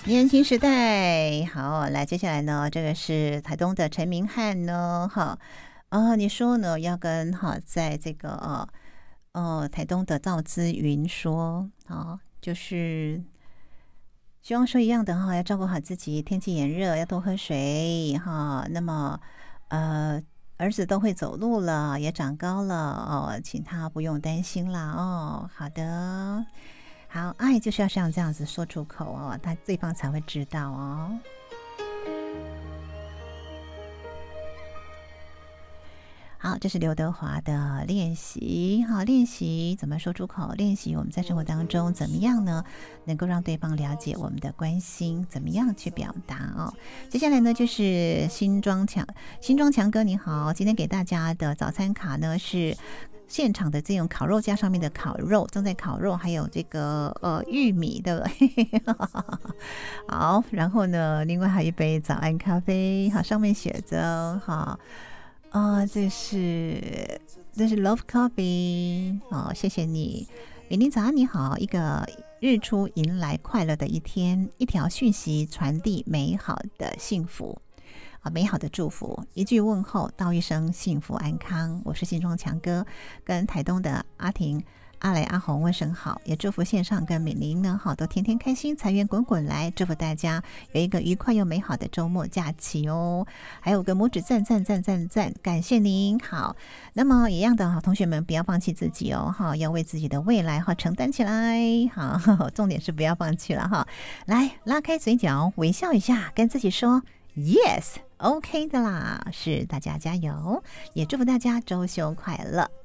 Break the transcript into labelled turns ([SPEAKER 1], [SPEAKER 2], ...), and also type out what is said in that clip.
[SPEAKER 1] 年轻时代，好，来，接下来呢，这个是台东的陈明翰呢，哈，你说呢，要跟在这个台东的赵资云说，就是希望说一样的哈，要照顾好自己，天气炎热要多喝水哈。那么儿子都会走路了，也长高了哦，请他不用担心啦哦。好的。好，爱就是要像这样子说出口哦，对方才会知道哦。好，这是刘德华的练习。好，练习怎么说出口？练习我们在生活当中怎么样呢？能够让对方了解我们的关心，怎么样去表达哦？接下来呢，就是新庄强哥，你好，今天给大家的早餐卡呢是现场的这种烤肉架上面的烤肉，正在烤肉，还有这个玉米的，好，然后呢，另外还有一杯早安咖啡，好，上面写着哈，这是 Love Coffee， 好，谢谢你，美玲早安，你好，一个日出迎来快乐的一天，一条讯息传递美好的幸福。美好的祝福，一句问候，道一声幸福安康。我是新庄强哥，跟台东的阿婷、阿雷、阿红问声好，也祝福线上跟美玲呢，都天天开心，财源滚滚来，祝福大家有一个愉快又美好的周末假期哦。还有个拇指赞，感谢您。好，那么一样的同学们不要放弃自己哦，要为自己的未来承担起来。好，重点是不要放弃了哈。来，拉开嘴角，微笑一下，跟自己说。Yes， OK 的啦，是大家加油，也祝福大家周休快乐。